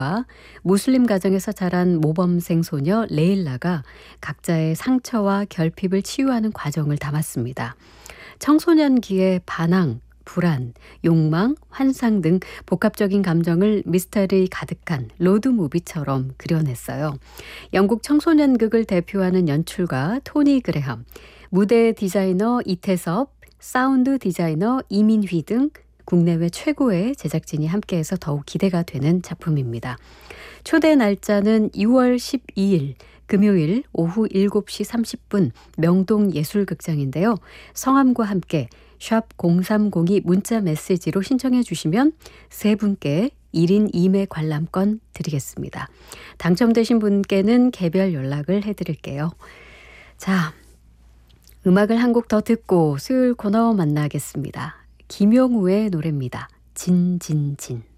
무슬림 가정에서 자란 모범생 소녀 레일라가 각자의 상처와 결핍을 치유하는 과정을 담았습니다. 청소년기의 반항, 불안, 욕망, 환상 등 복합적인 감정을 미스터리 가득한 로드무비처럼 그려냈어요. 영국 청소년극을 대표하는 연출가 토니 그레함, 무대 디자이너 이태섭, 사운드 디자이너 이민휘 등 국내외 최고의 제작진이 함께해서 더욱 기대가 되는 작품입니다. 초대 날짜는 6월 12일 금요일 오후 7시 30분 명동예술극장인데요. 성함과 함께 샵 0302 문자 메시지로 신청해 주시면 세 분께 1인 2매 관람권 드리겠습니다. 당첨되신 분께는 개별 연락을 해드릴게요. 자, 음악을 한 곡 더 듣고 수요일 코너 만나겠습니다. 김용우의 노래입니다. 진진진.